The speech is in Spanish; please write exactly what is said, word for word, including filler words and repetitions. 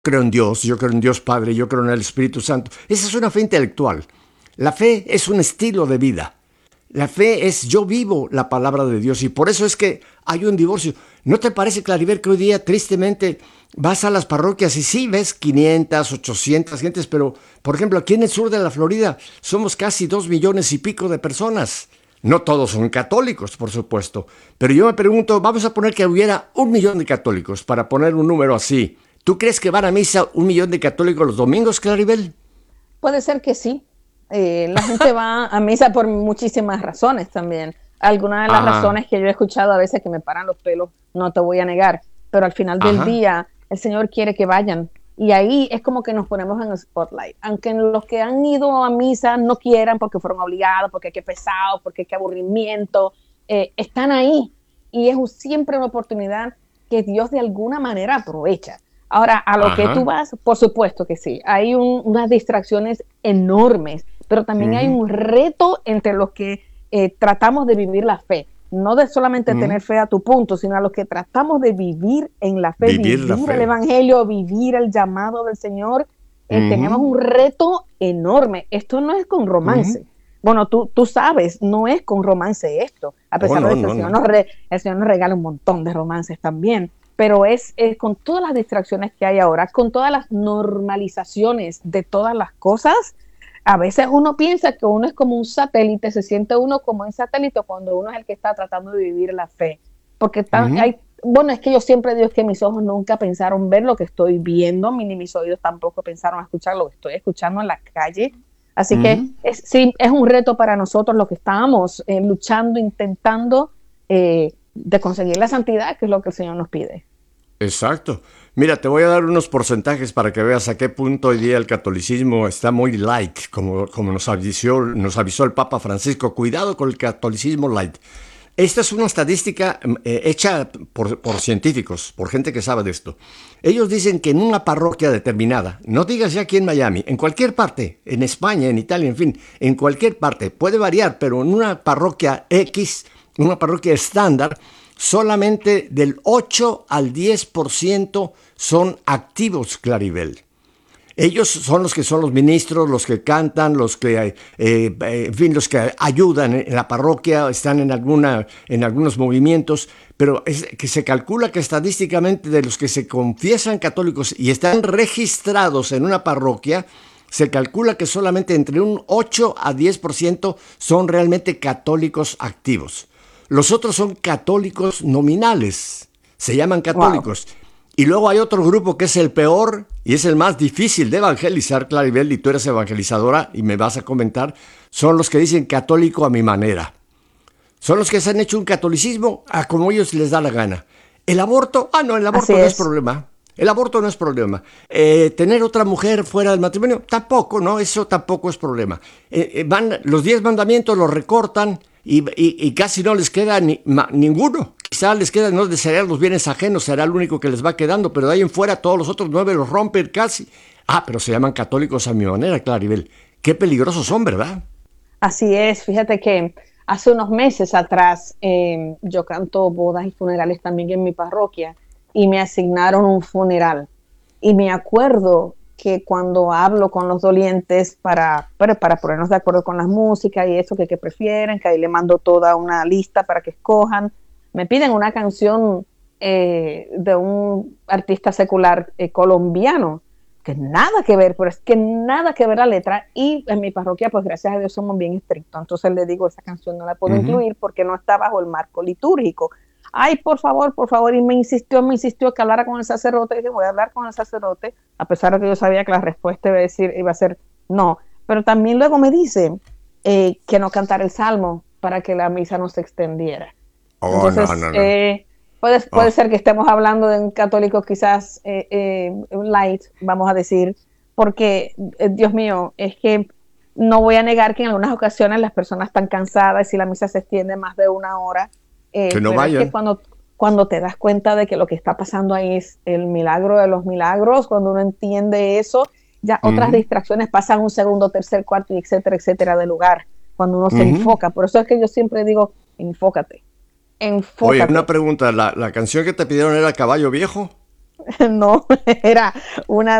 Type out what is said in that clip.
creo en Dios, yo creo en Dios Padre, yo creo en el Espíritu Santo. Esa es una fe intelectual. La fe es un estilo de vida. La fe es yo vivo la palabra de Dios y por eso es que hay un divorcio. ¿No te parece, Claribel, que hoy día tristemente vas a las parroquias y sí ves quinientas, ochocientas gentes, pero por ejemplo aquí en el sur de la Florida somos casi dos millones y pico de personas? No todos son católicos, por supuesto, pero yo me pregunto, vamos a poner que hubiera un millón de católicos, para poner un número así. ¿Tú crees que van a misa un millón de católicos los domingos, Claribel? Puede ser que sí. Eh, la gente va a misa por muchísimas razones también. Algunas de las Ajá, razones que yo he escuchado a veces que me paran los pelos, no te voy a negar, pero al final del ajá, día el Señor quiere que vayan. Y ahí es como que nos ponemos en el spotlight. Aunque los que han ido a misa no quieran porque fueron obligados, porque qué pesado, porque qué aburrimiento, eh, están ahí. Y es un- siempre una oportunidad que Dios de alguna manera aprovecha. Ahora, a lo que tú ajá. vas, por supuesto que sí. Hay un- unas distracciones enormes, pero también hay Ujú, un reto entre los que eh, tratamos de vivir la fe. No de solamente ujú. tener fe a tu punto, sino a los que tratamos de vivir en la fe, Vivir la vivir el fe. evangelio, vivir el llamado del Señor. Eh, tenemos Ujú, un reto enorme. Esto no es con ujú. romance. Bueno, tú, tú sabes, no es con romance esto, a Oh, pesar no, de que el no, Señor no. nos, re, el Señor nos regala un montón de romances también, pero es, es con todas las distracciones que hay ahora, con todas las normalizaciones de todas las cosas. A veces uno piensa que uno es como un satélite, se siente uno como un satélite cuando uno es el que está tratando de vivir la fe. Porque tan, Ujú, hay, bueno, es que yo siempre digo que mis ojos nunca pensaron ver lo que estoy viendo, ni mis oídos tampoco pensaron escuchar lo que estoy escuchando en la calle. Así que ujú. es, sí, es un reto para nosotros los que estábamos eh, luchando, intentando eh, de conseguir la santidad, que es lo que el Señor nos pide. Exacto. Mira, te voy a dar unos porcentajes para que veas a qué punto hoy día el catolicismo está muy light, como, como nos avisó, nos avisó el Papa Francisco. Cuidado con el catolicismo light. Esta es una estadística eh, hecha por, por científicos, por gente que sabe de esto. Ellos dicen que en una parroquia determinada, no digas ya aquí en Miami, en cualquier parte, en España, en Italia, en fin, en cualquier parte, puede variar, pero en una parroquia X, una parroquia estándar, solamente del ocho al diez por ciento son activos, Claribel. Ellos son los que son los ministros, los que cantan, los que, eh, eh, en fin, los que ayudan en la parroquia, están en, alguna, en algunos movimientos, pero es que se calcula que estadísticamente de los que se confiesan católicos y están registrados en una parroquia, se calcula que solamente entre un ocho a diez por ciento son realmente católicos activos. Los otros son católicos nominales, se llaman Wow. católicos. Y luego hay otro grupo que es el peor y es el más difícil de evangelizar, Claribel, y tú eres evangelizadora y me vas a comentar, son los que dicen católico a mi manera. Son los que se han hecho un catolicismo a como ellos les da la gana. El aborto, ah, no, el Así aborto no es es. problema. El aborto no es problema. Eh, tener otra mujer fuera del matrimonio, tampoco, ¿no? Eso tampoco es problema. Eh, eh, van, los diez mandamientos los recortan y, y, y casi no les queda ni, ma, ninguno. Quizá les queda, no desear los bienes ajenos, será el único que les va quedando, pero de ahí en fuera todos los otros nueve los rompen casi. Ah, pero se llaman católicos a mi manera, Claribel. Qué peligrosos son, ¿verdad? Así es, fíjate que hace unos meses atrás eh, yo canto bodas y funerales también en mi parroquia y me asignaron un funeral. Y me acuerdo que cuando hablo con los dolientes para, para, para ponernos de acuerdo con las músicas y eso que, que prefieren, que ahí le mando toda una lista para que escojan, me piden una canción eh, de un artista secular eh, colombiano que nada que ver, pero es que nada que ver la letra. Y en mi parroquia, pues gracias a Dios somos bien estrictos. Entonces le digo, esa canción no la puedo Uh -huh. incluir porque no está bajo el marco litúrgico. Ay, por favor, por favor. Y me insistió, me insistió que hablara con el sacerdote. Y dije, voy a hablar con el sacerdote, a pesar de que yo sabía que la respuesta iba a, decir, iba a ser no. Pero también luego me dice eh, que no cantara el salmo para que la misa no se extendiera. Oh, no, Entonces, no, no. eh, puede, puede Oh. ser que estemos hablando de un católico quizás eh, eh, light, vamos a decir, porque, eh, Dios mío, es que no voy a negar que en algunas ocasiones las personas están cansadas y la misa se extiende más de una hora, Que eh, no pero es que vayan. cuando, cuando te das cuenta de que lo que está pasando ahí es el milagro de los milagros, cuando uno entiende eso, ya Uh otras -huh. distracciones pasan un segundo, tercer, cuarto, y etcétera, etcétera, de lugar, cuando uno Uh se -huh. enfoca. Por eso es que yo siempre digo, enfócate. Oye, una Enfócate. pregunta, ¿la, la canción que te pidieron era Caballo Viejo? no, era una